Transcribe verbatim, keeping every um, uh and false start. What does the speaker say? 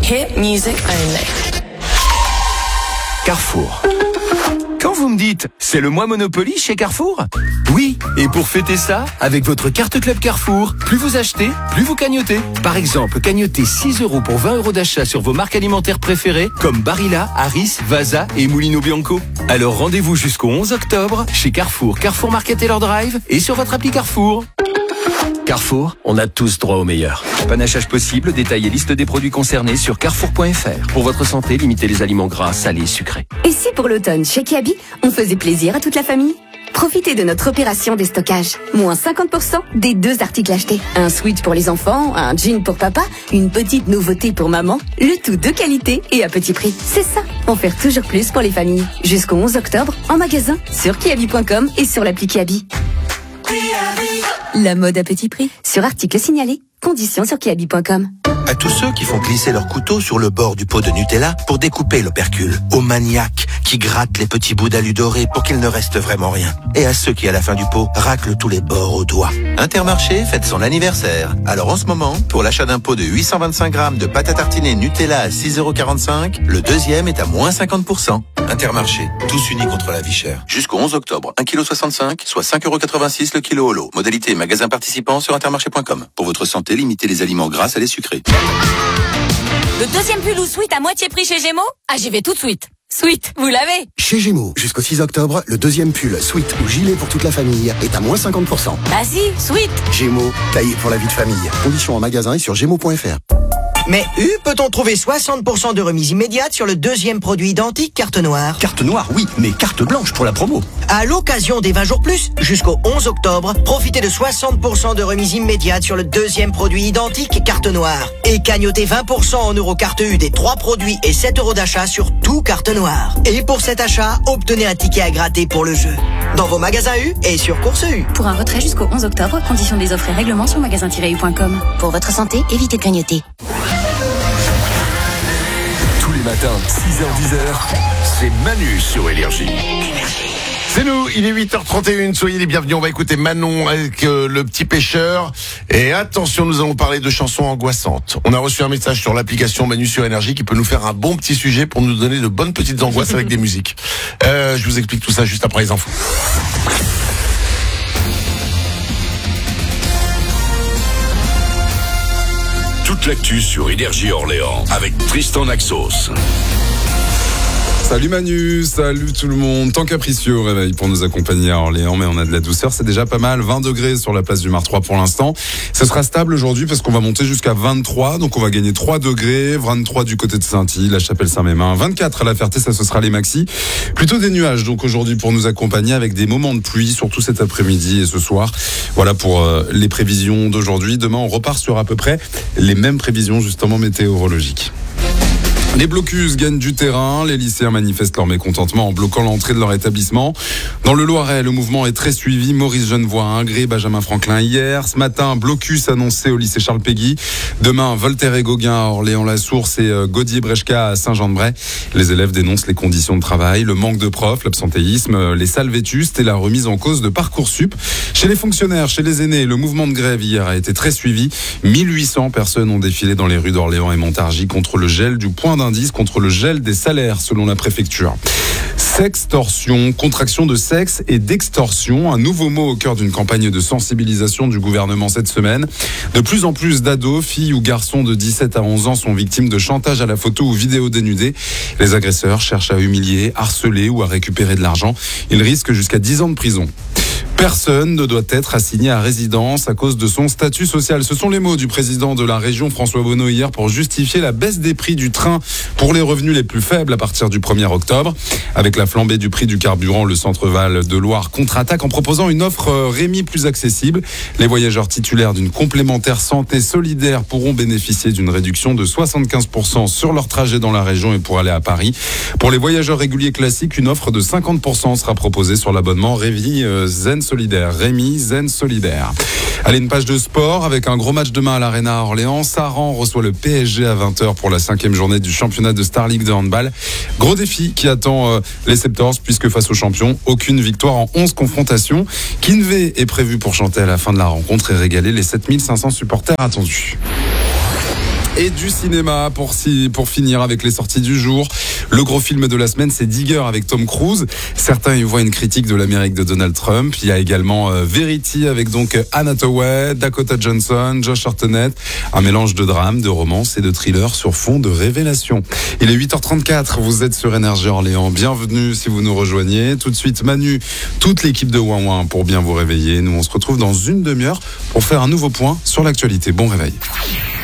Hit music only. Carrefour. Quand vous me dites « c'est le mois Monopoly chez Carrefour », oui, et pour fêter ça, avec votre carte Club Carrefour, plus vous achetez, plus vous cagnotez. Par exemple, cagnotez six euros pour vingt euros d'achat sur vos marques alimentaires préférées, comme Barilla, Harris, Vasa et Mulino Bianco. Alors rendez-vous jusqu'au onze octobre chez Carrefour, Carrefour Market Taylor Drive et sur votre appli Carrefour. Carrefour, on a tous droit au meilleur. Panachage possible, détail et liste des produits concernés sur carrefour point f r. Pour votre santé, limitez les aliments gras, salés, sucrés. Et si pour l'automne, chez Kiabi, on faisait plaisir à toute la famille ? Profitez de notre opération déstockage. Moins cinquante pour cent des deux articles achetés. Un sweat pour les enfants, un jean pour papa, une petite nouveauté pour maman. Le tout de qualité et à petit prix. C'est ça, en faire toujours plus pour les familles. Jusqu'au onze octobre, en magasin, sur kiabi point com et sur l'appli Kiabi. La mode à petit prix. Sur article signalé. Conditions sur kiabi point com. À tous ceux qui font glisser leur couteau sur le bord du pot de Nutella pour découper l'opercule. Aux maniaques qui grattent les petits bouts d'alu doré pour qu'il ne reste vraiment rien. Et à ceux qui, à la fin du pot, raclent tous les bords au doigt. Intermarché fête son anniversaire. Alors en ce moment, pour l'achat d'un pot de huit cent vingt-cinq grammes de pâte à tartiner Nutella à six euros quarante-cinq, le deuxième est à moins cinquante pour cent. Intermarché, tous unis contre la vie chère. Jusqu'au onze octobre, un virgule soixante-cinq kilos, soit cinq euros quatre-vingt-six le kilo au lot. Modalité magasin participant sur intermarché point com. Pour votre santé, limitez les aliments gras et les sucrés. Le deuxième pull ou sweat à moitié prix chez Gémeaux ? Ah, j'y vais tout de suite. Sweat, vous l'avez ? Chez Gémeaux, jusqu'au six octobre, le deuxième pull, sweat ou gilet pour toute la famille est à moins cinquante pour cent. Bah si, sweat. Gémeaux, taillé pour la vie de famille. Conditions en magasin et sur gémeaux point f r. Mais U, peut-on trouver soixante pour cent de remise immédiate sur le deuxième produit identique carte noire ? Carte noire, oui, mais carte blanche pour la promo. À l'occasion des vingt jours plus, jusqu'au onze octobre, profitez de soixante pour cent de remise immédiate sur le deuxième produit identique carte noire. Et cagnotez vingt pour cent en euros carte U des trois produits et sept euros d'achat sur tout carte noire. Et pour cet achat, obtenez un ticket à gratter pour le jeu. Dans vos magasins U et sur Course U. Pour un retrait jusqu'au onze octobre, conditions des offres et règlements sur magasin tiret u point com. Pour votre santé, évitez de grignoter. Tous les matins, six heures dix heures, c'est Manu sur Énergie. C'est nous, il est huit heures trente et une, soyez les bienvenus, on va écouter Manon avec euh, le petit pêcheur. Et attention, nous allons parler de chansons angoissantes. On a reçu un message sur l'application Manu sur Énergie qui peut nous faire un bon petit sujet pour nous donner de bonnes petites angoisses avec des musiques. Euh, je vous explique tout ça juste après les infos. Toute l'actu sur Énergie Orléans avec Tristan Naxos. Salut Manu, salut tout le monde. Temps capricieux au réveil pour nous accompagner à Orléans, mais on a de la douceur, c'est déjà pas mal. vingt degrés sur la place du Mar trois pour l'instant. Ce sera stable aujourd'hui parce qu'on va monter jusqu'à vingt-trois, donc on va gagner trois degrés, vingt-trois du côté de Saint-Yves, la Chapelle-Saint-Mémin, vingt-quatre à la Ferté, ça ce sera les maxis. Plutôt des nuages donc aujourd'hui pour nous accompagner avec des moments de pluie, surtout cet après-midi et ce soir. Voilà pour euh, les prévisions d'aujourd'hui. Demain on repart sur à peu près les mêmes prévisions justement météorologiques. Les blocus gagnent du terrain, les lycéens manifestent leur mécontentement en bloquant l'entrée de leur établissement. Dans le Loiret, le mouvement est très suivi. Maurice Genevoix a Ingré, Benjamin Franklin hier. Ce matin, blocus annoncé au lycée Charles Péguy. Demain, Voltaire et Gauguin à Orléans-la-Source et Gaudier-Bresca à Saint-Jean-de-Bray. Les élèves dénoncent les conditions de travail, le manque de profs, l'absentéisme, les salles vétustes et la remise en cause de Parcoursup. Chez les fonctionnaires, chez les aînés, le mouvement de grève hier a été très suivi. mille huit cents personnes ont défilé dans les rues d'Orléans et Montargis contre le gel du point d'indice, contre le gel des salaires selon la préfecture. Sextorsion, contraction de sexe et d'extorsion, un nouveau mot au cœur d'une campagne de sensibilisation du gouvernement cette semaine. De plus en plus d'ados, filles ou garçons de dix-sept à onze ans sont victimes de chantage à la photo ou vidéo dénudée. Les agresseurs cherchent à humilier, harceler ou à récupérer de l'argent. Ils risquent jusqu'à dix ans de prison. Personne ne doit être assigné à résidence à cause de son statut social. Ce sont les mots du président de la région, François Bonneau, hier pour justifier la baisse des prix du train pour les revenus les plus faibles à partir du premier octobre. Avec la flambée du prix du carburant, le Centre-Val de Loire contre-attaque en proposant une offre Rémi plus accessible. Les voyageurs titulaires d'une complémentaire santé solidaire pourront bénéficier d'une réduction de soixante-quinze pour cent sur leur trajet dans la région et pour aller à Paris. Pour les voyageurs réguliers classiques, une offre de cinquante pour cent sera proposée sur l'abonnement Rémi Zen Solidaire. Rémi Zen Solidaire. Allez, une page de sport avec un gros match demain à l'Arena à Orléans. Saran reçoit le P S G à vingt heures pour la cinquième journée du championnat de Star League de handball. Gros défi qui attend euh, les Septors puisque face aux champions, aucune victoire en onze confrontations. Kinvey est prévu pour chanter à la fin de la rencontre et régaler les sept mille cinq cents supporters attendus. Et du cinéma pour, si, pour finir avec les sorties du jour. Le gros film de la semaine, c'est Digger avec Tom Cruise. Certains y voient une critique de l'Amérique de Donald Trump. Il y a également euh, Verity avec donc Anna Hathaway, Dakota Johnson, Josh Hartnett. Un mélange de drame, de romance et de thriller sur fond de révélation. Il est huit heures trente-quatre, vous êtes sur Énergie Orléans. Bienvenue si vous nous rejoignez. Tout de suite Manu, toute l'équipe de Ouin Ouin pour bien vous réveiller. Nous on se retrouve dans une demi-heure pour faire un nouveau point sur l'actualité. Bon réveil.